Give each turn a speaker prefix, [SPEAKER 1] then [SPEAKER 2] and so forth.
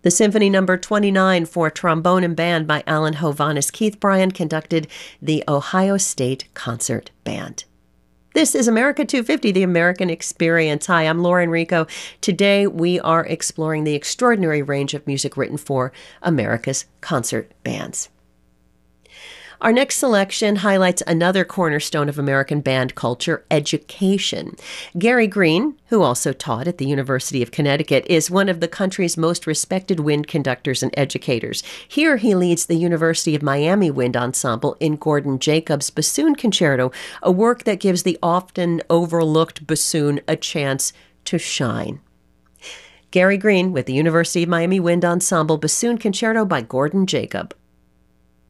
[SPEAKER 1] The Symphony Number 29 for trombone and band by Alan Hovhaness. Keith Bryan conducted the Ohio State Concert Band. This is America 250, the American Experience. Hi, I'm Laura Enrico. Today we are exploring the extraordinary range of music written for America's concert bands. Our next selection highlights another cornerstone of American band culture, education. Gary Green, who also taught at the University of Connecticut, is one of the country's most respected wind conductors and educators. Here he leads the University of Miami Wind Ensemble in Gordon Jacobs' Bassoon Concerto, a work that gives the often overlooked bassoon a chance to shine. Gary Green with the University of Miami Wind Ensemble, Bassoon Concerto by Gordon Jacob.